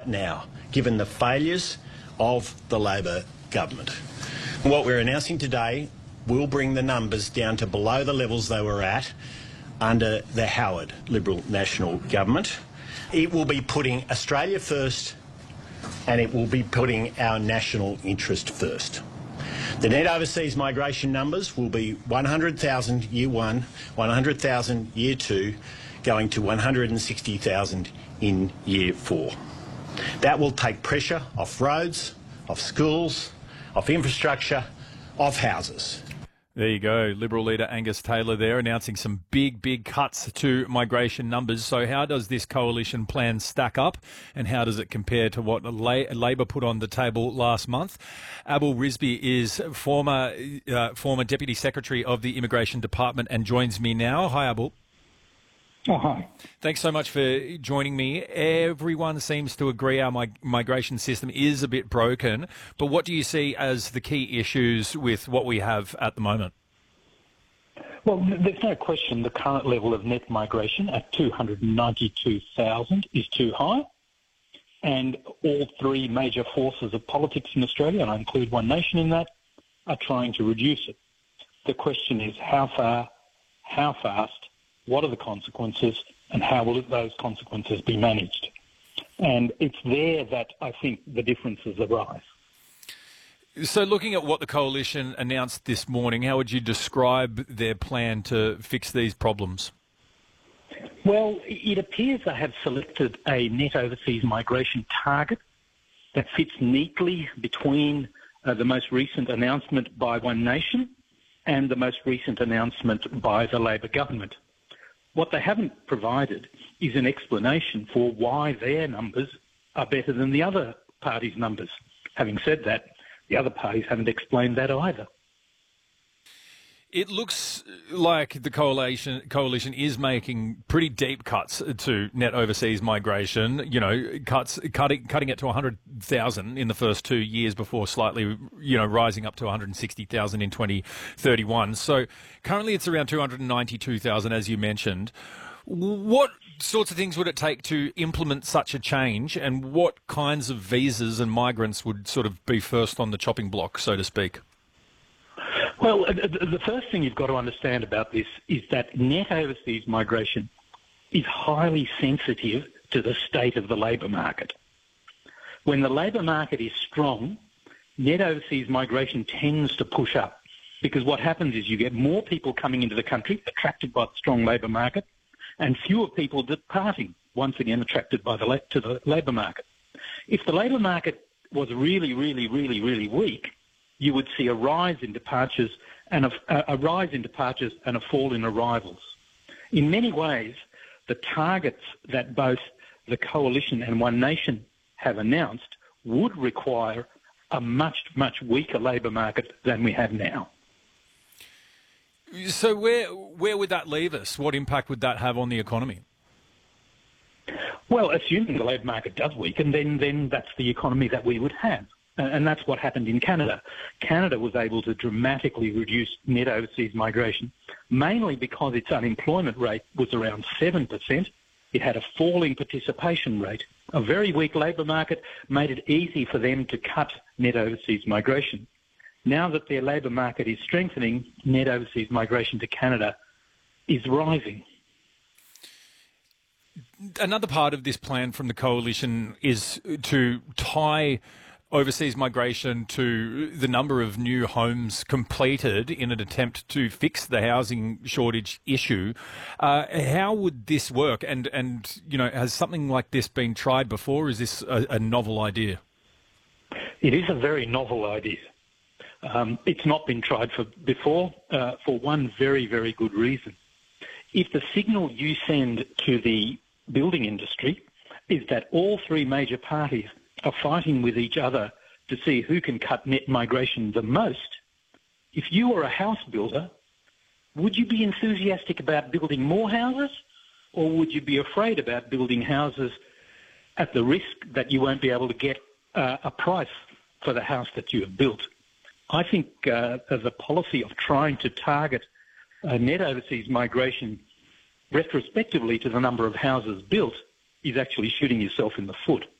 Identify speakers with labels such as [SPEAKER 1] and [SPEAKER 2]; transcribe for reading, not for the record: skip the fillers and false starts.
[SPEAKER 1] now, given the failures of the Labor government. What we're announcing today will bring the numbers down to below the levels they were at under the Howard Liberal National Government. It will be putting Australia first, and it will be putting our national interest first. The net overseas migration numbers will be 100,000 year one, 100,000 year two, going to 160,000 in year four. That will take pressure off roads, off schools, off infrastructure, off houses.
[SPEAKER 2] There you go. Liberal leader Angus Taylor there announcing some big cuts to migration numbers. So how does this coalition plan stack up, and how does it compare to what Labor put on the table last month? Abel Risby is former Deputy Secretary of the Immigration Department and joins me now. Hi, Abel.
[SPEAKER 3] Oh, hi.
[SPEAKER 2] Thanks so much for joining me. Everyone seems to agree our migration system is a bit broken, but what do you see as the key issues with what we have at the moment?
[SPEAKER 3] Well, there's no question the current level of net migration at 292,000 is too high, and all three major forces of politics in Australia, and I include One Nation in that, are trying to reduce it. The question is how far, how fast, what are the consequences, and how will those consequences be managed? And it's there that I think the differences arise.
[SPEAKER 2] So looking at what the coalition announced this morning, how would you describe their plan to fix these problems?
[SPEAKER 3] Well, it appears they have selected a net overseas migration target that fits neatly between the most recent announcement by One Nation and the most recent announcement by the Labor government. What they haven't provided is an explanation for why their numbers are better than the other parties' numbers. Having said that, the other parties haven't explained that either.
[SPEAKER 2] It looks like the coalition is making pretty deep cuts to net overseas migration. You know, cutting it to 100,000 in the first 2 years before slightly, rising up to 160,000 in 2031. So currently it's around 292,000, as you mentioned. What sorts of things would it take to implement such a change, and what kinds of visas and migrants would sort of be first on the chopping block, so to speak?
[SPEAKER 3] Well, the first thing you've got to understand about this is that net overseas migration is highly sensitive to the state of the labour market. When the labour market is strong, net overseas migration tends to push up, because what happens is you get more people coming into the country attracted by the strong labour market, and fewer people departing, once again attracted by to the labour market. If the labour market was really weak, you would see a rise in departures and a fall in arrivals. In many ways, the targets that both the Coalition and One Nation have announced would require a much weaker labour market than we have now.
[SPEAKER 2] So where would that leave us? What impact would that have on the economy?
[SPEAKER 3] Well, assuming the labour market does weaken, then that's the economy that we would have. And that's what happened in Canada. Canada was able to dramatically reduce net overseas migration, mainly because its unemployment rate was around 7%. It had a falling participation rate. A very weak labour market made it easy for them to cut net overseas migration. Now that their labour market is strengthening, net overseas migration to Canada is rising.
[SPEAKER 2] Another part of this plan from the coalition is to tie overseas migration to the number of new homes completed in an attempt to fix the housing shortage issue. How would this work? And has something like this been tried before? Is this a novel idea?
[SPEAKER 3] It is a very novel idea. It's not been tried before for one very good reason. If the signal you send to the building industry is that all three major parties are fighting with each other to see who can cut net migration the most, if you were a house builder, would you be enthusiastic about building more houses, or would you be afraid about building houses at the risk that you won't be able to get a price for the house that you have built? I think the policy of trying to target net overseas migration retrospectively to the number of houses built is actually shooting yourself in the foot.